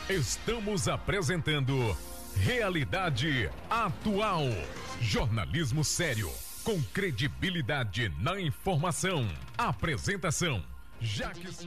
Estamos apresentando Realidade Atual. Jornalismo sério, com credibilidade na informação. Apresentação: Jaques